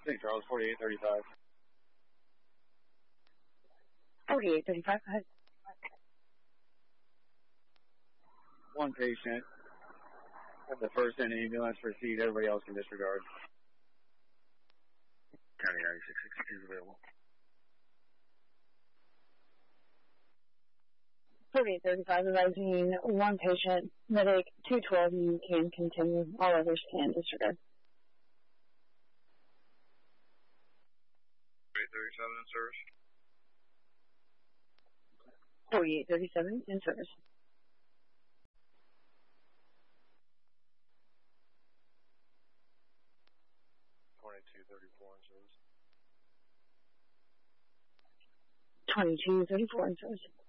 St. Charles, 4835. 4835, go ahead. One patient. Have the first in ambulance proceed. Everybody else can disregard. County 9662 is available. 4835, advising one patient, medic 212, you can continue. All others can disregard. 4837 in service. 4837 in service. 2234 in service. 2234 in service.